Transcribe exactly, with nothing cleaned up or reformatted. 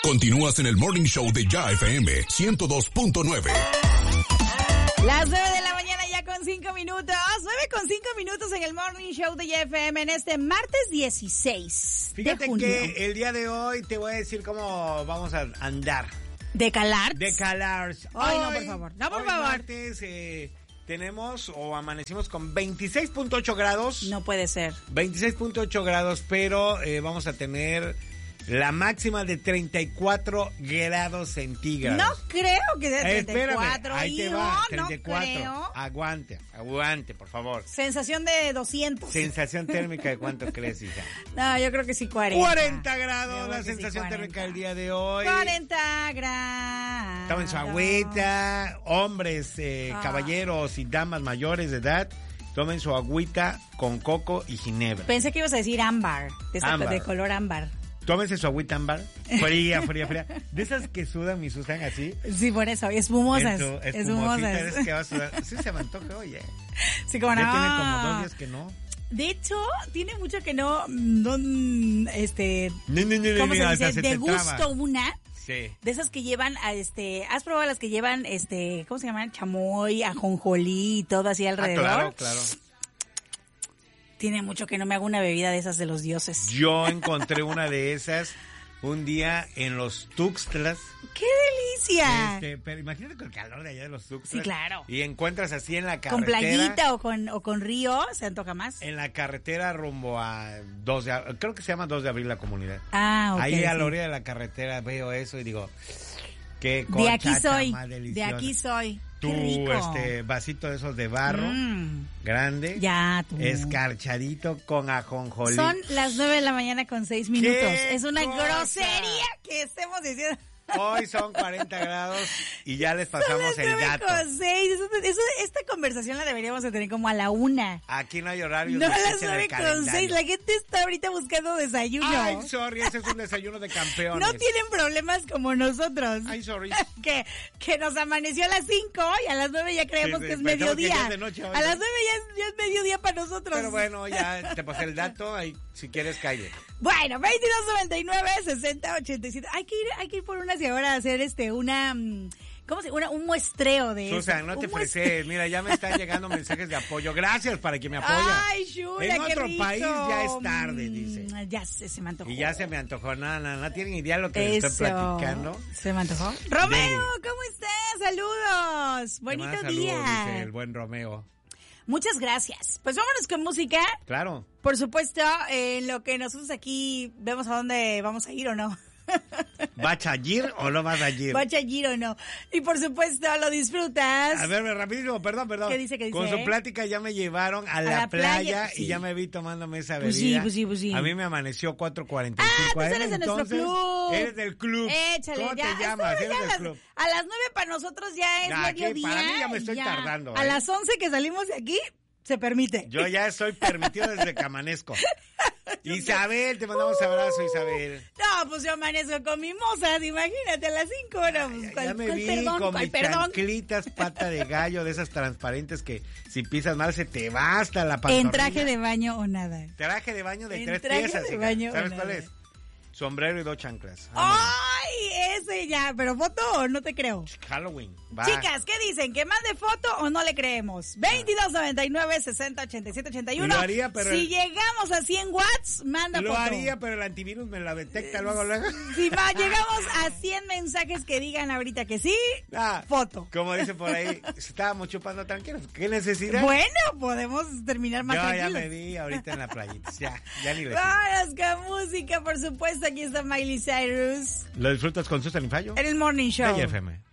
Continúas en el Morning Show de Ya F M ciento dos punto nueve. Las nueve de la mañana ya con cinco minutos. nueve con cinco minutos en el Morning Show de Ya F M en este martes dieciséis Fíjate de junio. que el día de hoy te voy a decir cómo vamos a andar. ¿De Calars? De Calars. Ay, no, por favor. No, por hoy favor. Martes, eh, tenemos o amanecimos con veintiséis punto ocho grados. No puede ser. veintiséis punto ocho grados, pero eh, vamos a tener la máxima de treinta y cuatro grados centígrados. No creo que sea Eh, treinta y cuatro. espérame, ahí te Hijo, va, no treinta y cuatro. creo. Aguante, aguante, por favor. Sensación de doscientos. Sensación térmica de cuánto crees, hija. No, yo creo que sí cuarenta. cuarenta Yo grados creo la que sí, sensación cuarenta. térmica del día de hoy. cuarenta grados. Tomen su agüita, hombres, eh, Ah. caballeros y damas mayores de edad, tomen su agüita con coco y ginebra. Pensé que ibas a decir ámbar, de, esa- Ámbar. de color ámbar. Tómense su agüita ámbar, fría, fría, fría. De esas que sudan y sudan así. Sí, por eso, espumosas. En tu espumosita Espumosas. eres que va a sudar. Sí se me antoja, oye. Sí, como no. Ya tiene como dos días que no. De hecho, tiene mucho que no, no este, Ni, ni, ni, ¿cómo ni, se hasta dice? se De te gusto traba. una. Sí. De esas que llevan, a este, ¿has probado las que llevan, este, ¿cómo se llaman? Chamoy, ajonjolí y todo así Ah, alrededor. claro, claro. Tiene mucho que no me hago una bebida de esas de los dioses. Yo encontré una de esas un día en los Tuxtlas. ¡Qué delicia! Este, pero imagínate con el calor de allá de los Tuxtlas. Sí, claro. Y encuentras así en la carretera. Con playita o con, o con río, se antoja más. En la carretera rumbo a dos de ab- creo que se llama dos de abril la comunidad. Ah, ok. Ahí a la sí. orilla de la carretera veo eso y digo, qué De concha aquí soy, más de deliciosa. aquí soy. Tu Qué rico. este vasito de esos de barro, Mm, grande, ya, tú. escarchadito con ajonjolí. Son las nueve de la mañana con seis minutos. ¡Qué Es una cosa! grosería que estemos diciendo. Hoy son cuarenta grados y ya les Son pasamos las el nueve dato. con seis. Eso, eso- esta conversación la deberíamos de tener como a la una. Aquí no hay horario. No a las nueve con seis. La gente está ahorita buscando desayuno. Ay, sorry, ese es un desayuno de campeones. No tienen problemas como nosotros. Ay, sorry. que, que nos amaneció a las cinco y a las nueve ya creemos Sí, sí, que es pensamos que mediodía. ya es de noche hoy, a ¿no? las nueve ya es, ya es mediodía para nosotros. Pero bueno, ya te pasé el dato, ahí si quieres calle. Bueno, veintidós noventa y nueve, sesenta ochenta y siete. Hay que ir, hay que ir por unas y ahora a hacer este, una, mm, ¿cómo se una, un muestreo de Susan, eso. no te Un muestre- freses. Mira, ya me están llegando mensajes de apoyo. Gracias para quien me apoya. Ay, Shura, En qué otro rico. país ya es tarde, dice. Mm, Ya se, se me antojó. Y ya se me antojó. Nada, nada, no tienen idea de lo que les Eso. estoy platicando. Se me antojó. Romeo, Dele. ¿cómo estás? Saludos. Te Bonito manda día. saludos, dice el buen Romeo. Muchas gracias. Pues vámonos con música. Claro. Por supuesto, en lo que nosotros aquí vemos a dónde vamos a ir o no. ¿Vas a ir o no vas a ir? ¿Va a ir o no? Y por supuesto, lo disfrutas. A ver, rapidísimo, perdón, perdón. ¿Qué dice, qué dice? Con su plática ya me llevaron a, la, la playa, playa, sí. y ya me vi tomándome esa Pues sí, bebida. pues sí, pues sí. A mí me amaneció cuatro cuarenta y Ah, cinco. tú eres de nuestro entonces, club. Eres del club. Échale, ¿Cómo ya. te llamas? Esto Eres ya del las- club. A las nueve para nosotros ya es Ya, aquí, mediodía. para mí ya me estoy tardando, A ¿eh? las once que salimos de aquí, se permite. Yo ya estoy permitido desde que amanezco. Isabel, te mandamos abrazo, Isabel. No, pues yo amanezco con mimosas, imagínate, a las cinco horas. Pues, Ya, ¿cuál- ya me cuál vi perdón? con ¿Cuál mis perdón? chanclitas pata de gallo, de esas transparentes que si pisas mal se te va hasta la pantorrilla. ¿En traje de baño o nada? Traje de baño de En tres traje piezas. de hija. baño, ¿Sabes nada. cuál es? Sombrero y dos chanclas. Vámonos. ¡Ay! Ese ya, pero foto o no te creo. Halloween. Va. Chicas, ¿qué dicen? ¿Que mande foto o no le creemos? veintidós noventa y nueve, sesenta ochenta y siete ochenta y uno. Lo haría, pero Si el- llegamos a cien watts, manda Lo foto. haría, pero el antivirus me la detecta luego, luego. Si ma- llegamos a cien mensajes que digan ahorita que sí, Ah, foto. Como dice por ahí, estábamos chupando tranquilos. ¿Qué necesidad? Bueno, podemos terminar más Yo ya tranquilos. me vi ahorita en la playita. Ya, ya ni le sigo. Vámonos con música, por supuesto. Aquí está Miley Cyrus ¿Lo disfrutas con Susan y Fallo? en el Morning Show. De F M.